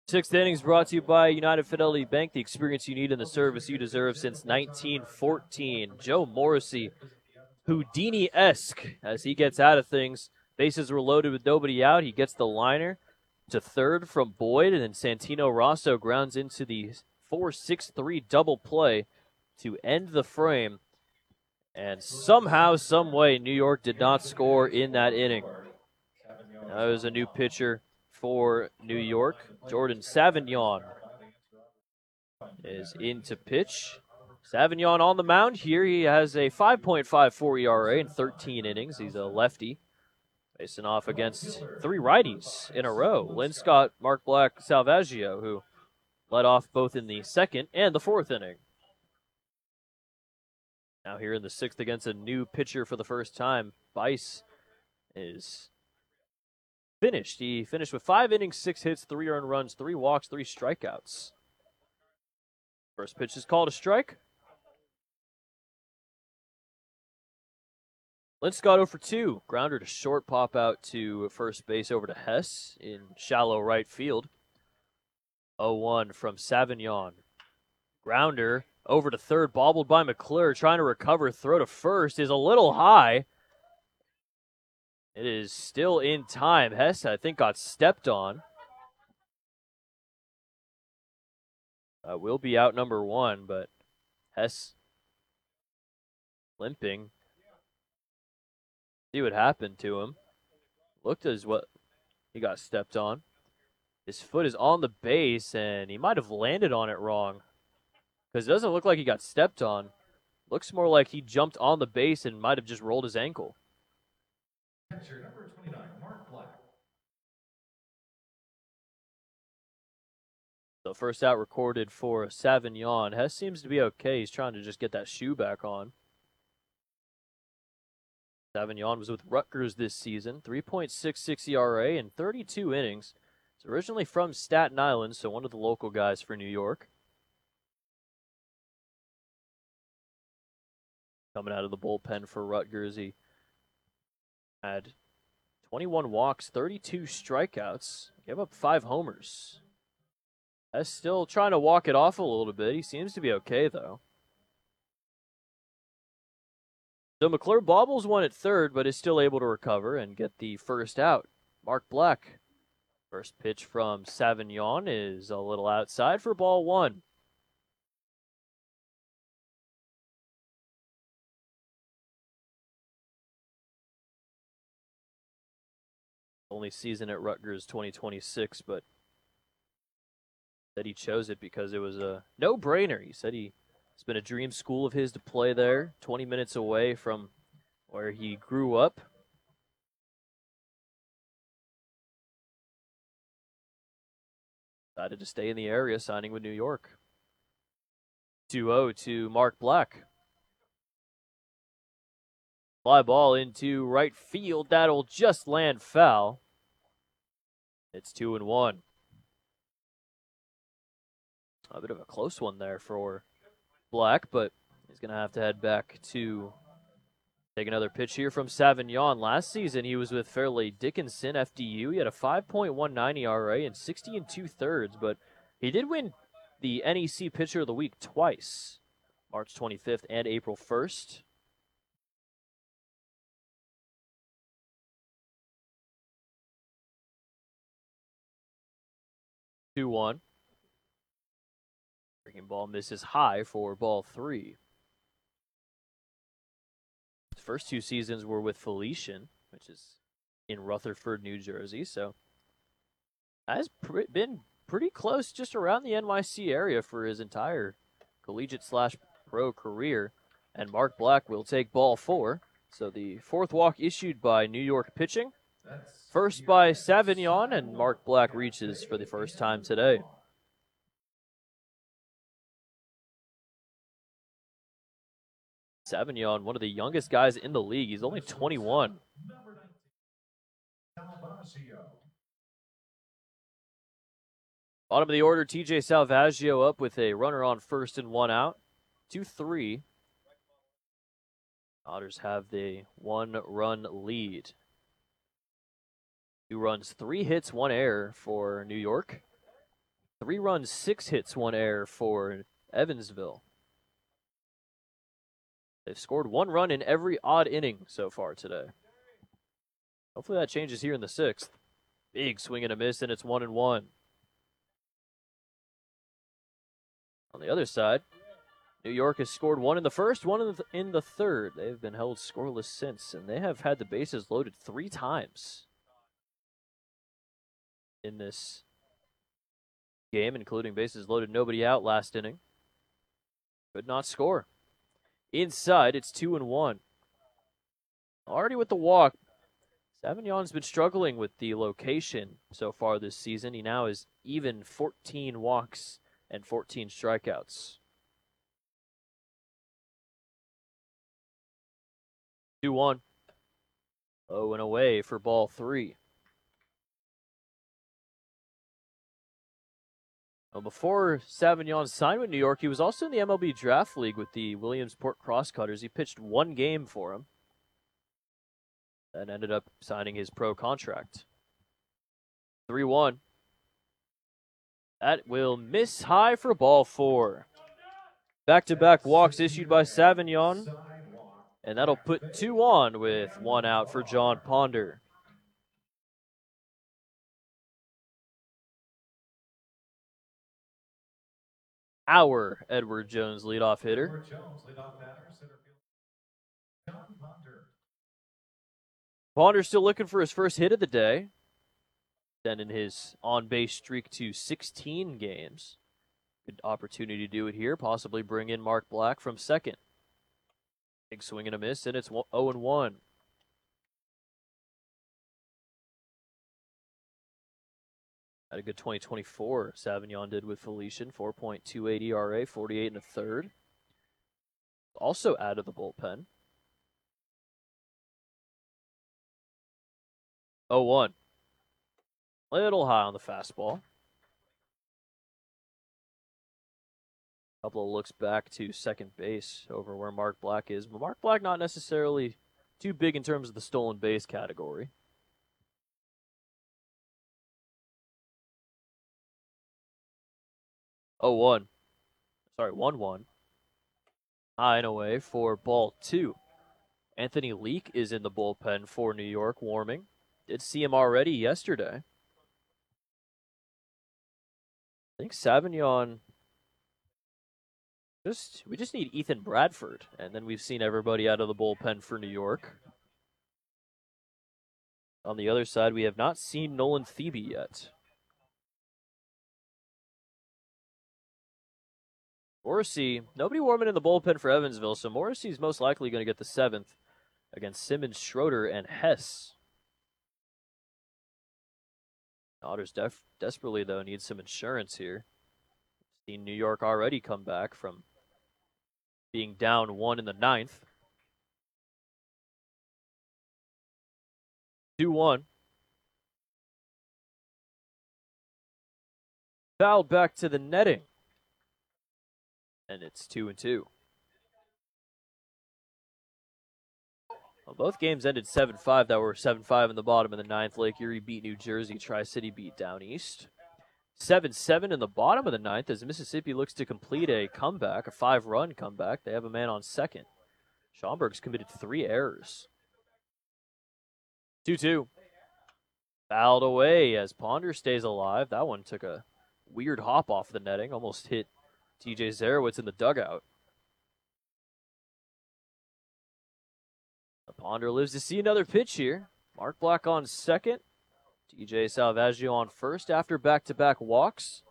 Sixth innings brought to you by United Fidelity Bank, the experience you need and the service you deserve since 1914. Joe Morrissey, Houdini-esque as he gets out of things. Bases were loaded with nobody out. He gets the liner to third from Boyd, and then Santino Rosso grounds into the 4-6-3 double play to end the frame. And somehow, some way, New York did not score in that inning. That was a new pitcher for New York. Jordan Savignon is in to pitch. Savignon on the mound here. He has a 5.54 ERA in 13 innings. He's a lefty, facing off against three righties in a row. Linscott, Mark Black, Salvaggio, who led off both in the second and the fourth inning. Now here in the sixth against a new pitcher for the first time, Bice is finished. He finished with 5 innings, 6 hits, 3 earned runs, 3 walks, 3 strikeouts. First pitch is called a strike. Linscott 0 for 2. Grounder to short, pop out to first base over to Hess in shallow right field. 0-1 from Savignon. Grounder over to third, bobbled by McClure, trying to recover. Throw to first is a little high. It is still in time. Hess, I think, got stepped on. Will be out number 1, but Hess limping. See what happened to him. Looked as what he got stepped on. His foot is on the base, and he might have landed on it wrong. Because it doesn't look like he got stepped on. Looks more like he jumped on the base and might have just rolled his ankle. Number 29, Mark Black. So first out recorded for Savignon. Hess seems to be okay. He's trying to just get that shoe back on. Savignon was with Rutgers this season. 3.66 ERA in 32 innings. He's originally from Staten Island, so one of the local guys for New York. Coming out of the bullpen for Rutgers, he had 21 walks, 32 strikeouts, gave up 5 homers. That's still trying to walk it off a little bit. He seems to be okay, though. So McClure bobbles one at third, but is still able to recover and get the first out. Mark Black. First pitch from Savignon is a little outside for ball 1. Only season at Rutgers 2026, but said he chose it because it was a no-brainer. He said it's been a dream school of his to play there, 20 minutes away from where he grew up. Decided to stay in the area, signing with New York. 2-0 to Mark Black. Fly ball into right field. That'll just land foul. It's 2-1. A bit of a close one there for Black, but he's going to have to head back to take another pitch here from Savignon. Last season, he was with Fairleigh Dickinson, FDU. He had a 5.19 ERA and 60 2/3, but he did win the NEC Pitcher of the Week twice, March 25th and April 1st. Breaking ball misses high for ball 3. His first 2 seasons were with Felician, which is in Rutherford, New Jersey. So has been pretty close just around the NYC area for his entire collegiate/pro career. And Mark Black will take ball 4. So the 4th walk issued by New York pitching. First by Savignon, and Mark Black reaches for the first time today. Savignon, one of the youngest guys in the league. He's only 21. Bottom of the order, TJ Salvaggio up with a runner on first and 1 out. 2-3. Otters have the 1-run lead. 2 runs, 3 hits, 1 error for New York. 3 runs, 6 hits, 1 error for Evansville. They've scored 1 run in every odd inning so far today. Hopefully that changes here in the 6th. Big swing and a miss, and it's 1-1. On the other side, New York has scored 1 in the first, 1 in the third. They've been held scoreless since, and they have had the bases loaded 3 times in this game, including bases loaded, nobody out last inning. Could not score. Inside, it's 2-1. Already with the walk, Savignon's been struggling with the location so far this season. He now has even 14 walks and 14 strikeouts. 2-1. 0 and away for ball 3. Well, before Savignon signed with New York, he was also in the MLB Draft League with the Williamsport Crosscutters. He pitched 1 game for him and ended up signing his pro contract. 3-1. That will miss high for ball 4. Back-to-back walks issued by Savignon, and that'll put 2 on with 1 out for John Ponder. Our Edward Jones leadoff hitter. Edward Jones, leadoff batter, center field. John Ponder. Ponder's still looking for his first hit of the day, extending his on-base streak to 16 games. Good opportunity to do it here, possibly bring in Mark Black from second. Big swing and a miss, and it's 0-1. Had a good 2024, Savignon did with Felician, 4.28 ERA, 48 and a third. Also out of the bullpen. 0-1. Little high on the fastball. Couple of looks back to second base over where Mark Black is, but Mark Black not necessarily too big in terms of the stolen base category. 1-1. High and away for ball 2. Anthony Leake is in the bullpen for New York, warming. Did see him already yesterday. I think Savignon, we just need Ethan Bradford, and then we've seen everybody out of the bullpen for New York. On the other side, we have not seen Nolan Thebe yet. Morrissey, nobody warming in the bullpen for Evansville, so Morrissey's most likely going to get the 7th against Simmons, Schroeder, and Hess. Otters desperately, though, need some insurance here. Seen New York already come back from being down 1 in the 9th. 2-1. Fouled back to the netting. And it's 2-2. Well, both games ended 7-5. That were 7-5 in the bottom of the 9th. Lake Erie beat New Jersey. Tri-City beat Down East. 7-7 in the bottom of the 9th as Mississippi looks to complete a comeback, a 5-run comeback. They have a man on second. Schaumburg's committed 3 errors. 2-2. Fouled away as Ponder stays alive. That one took a weird hop off the netting. Almost hit TJ Zarowitz in the dugout. Ponder lives to see another pitch here. Mark Black on second. TJ Salvaggio on first after back-to-back walks.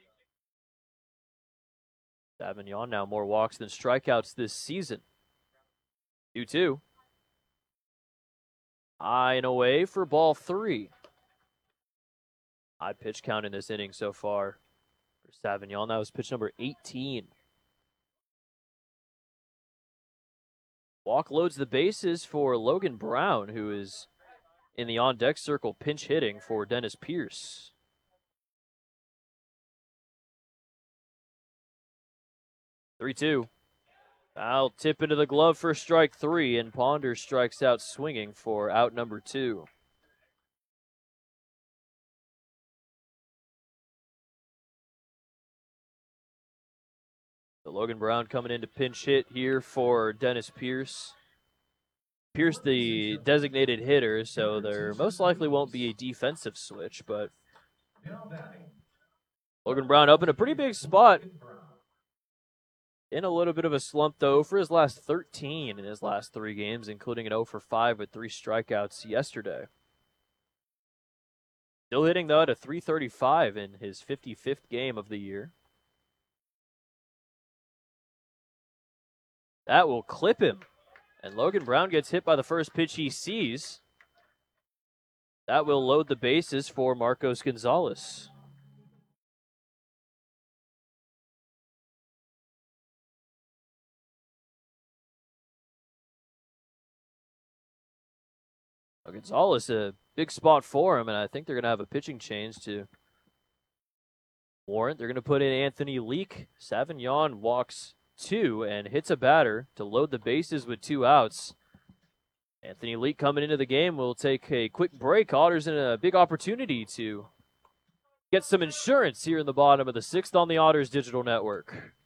Savignon now more walks than strikeouts this season. 2-2. High and away for ball 3. High pitch count in this inning so far for Savignon. That was pitch number 18. Walk loads the bases for Logan Brown, who is in the on-deck circle pinch hitting for Dennis Pierce. Three-two. Foul tip into the glove for strike 3, and Ponder strikes out swinging for out number 2. So Logan Brown coming in to pinch hit here for Dennis Pierce. Pierce, the designated hitter, so there most likely won't be a defensive switch, but Logan Brown up in a pretty big spot. In a little bit of a slump, though, for his last 13 in his last 3 games, including an 0 for 5 with 3 strikeouts yesterday. Still hitting, though, at a .335 in his 55th game of the year. That will clip him. And Logan Brown gets hit by the first pitch he sees. That will load the bases for Marcos Gonzalez. Gonzalez, a big spot for him, and I think they're going to have a pitching change to warrant. They're going to put in Anthony Leake. Savignon walks 2 and hits a batter to load the bases with 2 outs. Anthony Leake coming into the game will take a quick break. Otters in a big opportunity to get some insurance here in the bottom of the 6th on the Otters Digital Network.